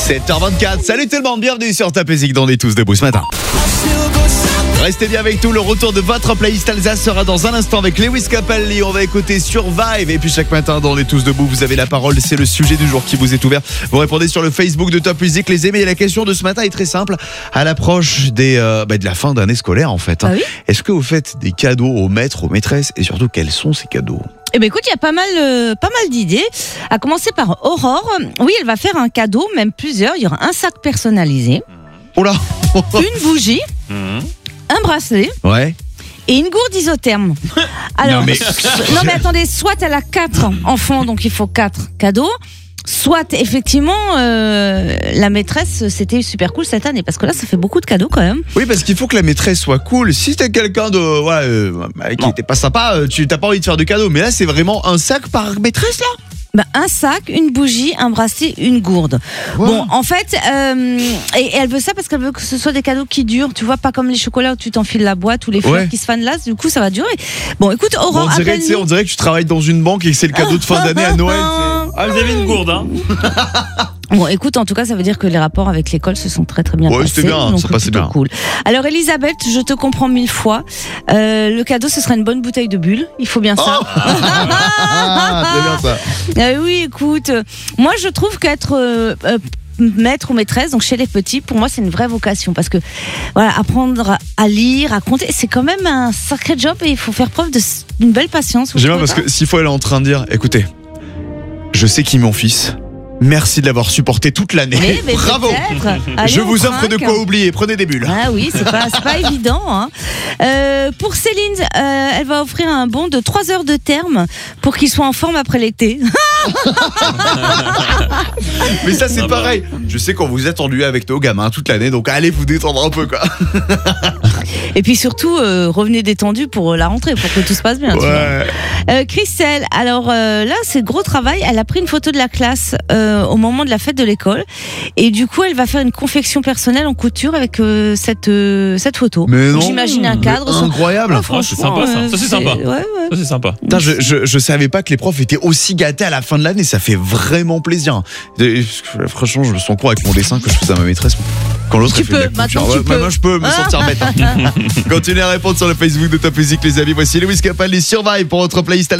7h24, salut tout le monde, bienvenue sur Top Music dans les Tous Debout ce matin. Restez bien avec nous, le retour de votre playlist Alsace sera dans un instant avec Lewis Capaldi. On va écouter Survive et puis chaque matin dans les Tous Debout, vous avez la parole, c'est le sujet du jour qui vous est ouvert. Vous répondez sur le Facebook de Top Music, les amis. Et la question de ce matin est très simple. À l'approche de la fin d'année scolaire en fait, Ah oui, est-ce que vous faites des cadeaux aux maîtres, aux maîtresses et surtout quels sont ces cadeaux? eh ben écoute, il y a pas mal d'idées. À commencer par Aurore. Oui, elle va faire un cadeau, même plusieurs. Il y aura un sac personnalisé, Oh là. une bougie, un bracelet Ouais. et une gourde isotherme. Alors, Non, mais- non mais attendez, soit elle a 4 enfants, donc il faut 4 cadeaux. Soit effectivement la maîtresse, c'était super cool cette année parce que là ça fait beaucoup de cadeaux quand même. Oui, parce qu'il faut que la maîtresse soit cool. Si t'es quelqu'un de qui était pas sympa, tu t'as pas envie de faire de cadeaux. Mais là, c'est vraiment un sac par maîtresse là. Bah, un sac, une bougie, un bracelet, une gourde. Ouais. Bon, en fait, et elle veut ça parce qu'elle veut que ce soit des cadeaux qui durent. Tu vois, pas comme les chocolats où tu t'enfiles la boîte ou les fleurs Ouais. qui se fanent là. Du coup, ça va durer. Bon, écoute, Bon, Aurore, on dirait que tu travailles dans une banque et que c'est le cadeau de fin d'année à Noël. Ah, vous avez une gourde, hein? Bon, écoute, en tout cas, ça veut dire que les rapports avec l'école se sont très très bien Ouais, passés. c'était bien, donc ça passait plutôt bien. cool. Alors, Elisabeth, je te comprends 1000 fois. Le cadeau, ce sera une bonne bouteille de bulle. Il faut bien ça. Ah, c'est bien ça. Oui, écoute, moi je trouve qu'être maître ou maîtresse, donc chez les petits, pour moi c'est une vraie vocation parce que voilà, apprendre à lire, à compter, c'est quand même un sacré job et il faut faire preuve d'une belle patience. vous J'aime bien trouvez parce que s'il faut, elle est en train de dire, écoutez, je sais qui est mon fils. Merci de l'avoir supporté toute l'année. pas mais Bravo. peut-être. Allez, Je on vous offre de trinque. quoi oublier. Prenez des bulles. Ah oui, c'est pas évident. Hein. Pour Céline, elle va offrir un bon de 3 heures de terme pour qu'il soit en forme après l'été. Mais ça, c'est Ah bah. pareil. Je sais qu'on vous a attendu avec nos gamins toute l'année, donc allez vous détendre un peu, quoi. Et puis surtout, revenez détendu pour la rentrée, pour que tout se passe bien. tu vois. Ouais. Christelle, alors là c'est gros travail, elle a pris une photo de la classe au moment de la fête de l'école et du coup elle va faire une confection personnelle en couture avec cette photo. Mais Donc, non. j'imagine un cadre. Mais incroyable. Ah, Ah, c'est sympa, ça. Ça, c'est sympa. Ouais. Ça, c'est sympa. Putain, je savais pas que les profs étaient aussi gâtés à la fin de l'année. Ça fait vraiment plaisir. Et, franchement, je me sens con avec mon dessin que je faisais à ma maîtresse. Quand l'autre Tu elle fait de la peux, maintenant, couture. tu Ouais, peux. moi, je peux me sentir bête. Continuez à répondre sur le Facebook de Top Music, les amis. Voici Lewis Capaldi, Survive pour votre playlist.